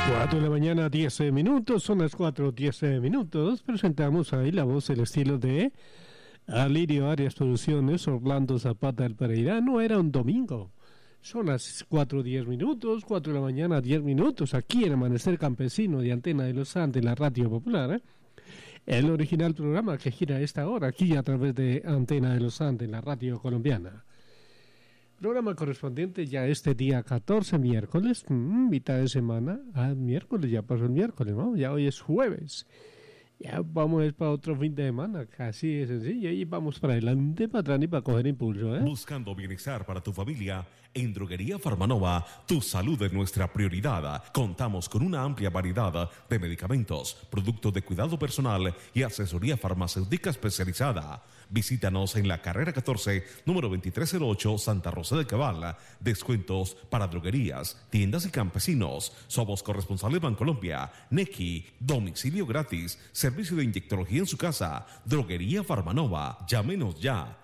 4 de la mañana, 10 minutos, son las 4:10 minutos. Presentamos ahí la voz, el estilo de Alirio Arias Producciones, Orlando Zapata del Pereira. No era un domingo, son las 4:10 minutos, 4 de la mañana, 10 minutos, aquí en Amanecer Campesino de Antena de los Andes, la Radio Popular. El original programa que gira a esta hora, aquí a través de Antena de los Andes, la Radio Colombiana. Programa correspondiente ya este día 14, miércoles, mitad de semana. Miércoles, ya pasó el miércoles, ¿no? Ya hoy es jueves. Ya vamos a ir para otro fin de semana, casi de sencillo, y vamos para adelante, para atrás y para coger impulso, ¿eh? Buscando bienestar para tu familia, en Droguería Farmanova, tu salud es nuestra prioridad. Contamos con una amplia variedad de medicamentos, productos de cuidado personal y asesoría farmacéutica especializada. Visítanos en la carrera 14, número 2308, Santa Rosa del Cabal. Descuentos para droguerías, tiendas y campesinos. Somos corresponsales Bancolombia, Nequi, domicilio gratis, servicio de inyectología en su casa. Droguería Farmanova. Llámenos ya.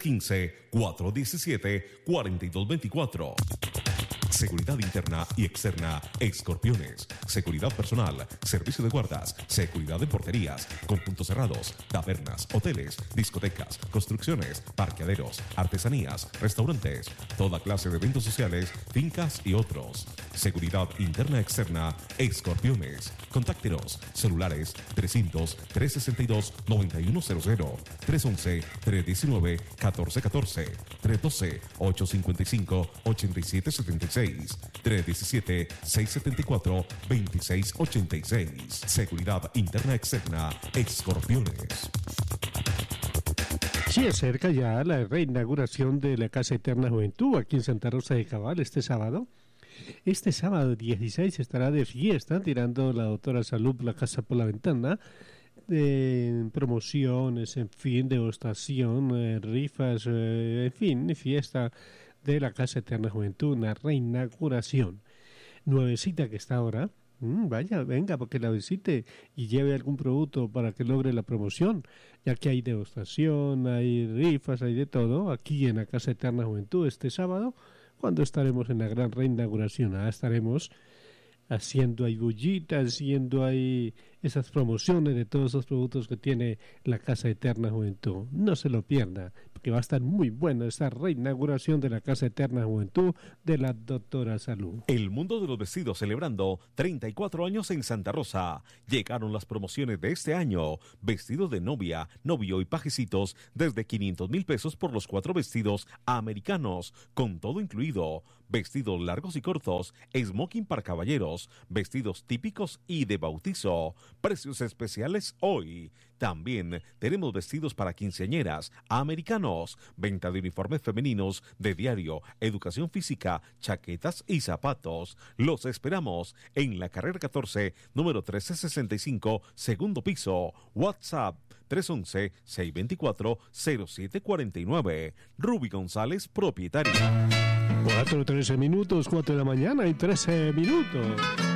315-417-4224. Seguridad interna y externa, Escorpiones. Seguridad personal, servicio de guardas, seguridad en porterías, con puntos cerrados, tabernas, hoteles, discotecas, construcciones, parqueaderos, artesanías, restaurantes, toda clase de eventos sociales, fincas y otros. Seguridad interna externa, Escorpiones. Contáctenos, celulares 300-362-9100, 311-319-1414, 312-855-8776, 317-674-2686. Seguridad interna externa, Escorpiones. Sí, acerca ya la reinauguración de la Casa Eterna Juventud aquí en Santa Rosa de Cabal este sábado. Este sábado 16 estará de fiesta, tirando la doctora Salud la casa por la ventana, de promociones, en fin, degustación, rifas, en fin, fiesta de la Casa Eterna Juventud, una reinauguración. Nuevecita que está ahora. Vaya, venga, porque la visite y lleve algún producto para que logre la promoción, ya que hay degustación, hay rifas, hay de todo, aquí en la Casa Eterna Juventud este sábado, cuando estaremos en la gran reinauguración. Estaremos haciendo ahí bullitas, haciendo ahí esas promociones de todos esos productos que tiene la Casa Eterna Juventud. No se lo pierda, porque va a estar muy buena esta reinauguración de la Casa Eterna Juventud de la doctora Salud. El mundo de los vestidos celebrando 34 años en Santa Rosa. Llegaron las promociones de este año. Vestidos de novia, novio y pajecitos desde 500,000 pesos por los 4 vestidos americanos, con todo incluido. Vestidos largos y cortos, smoking para caballeros, vestidos típicos y de bautizo. Precios especiales hoy. También tenemos vestidos para quinceañeras americanos, venta de uniformes femeninos de diario, educación física, chaquetas y zapatos. Los esperamos en la carrera 14, número 1365, segundo piso. WhatsApp 311-624-0749. Ruby González, propietaria. 4:13 minutos, 4 de la mañana y 13 minutos.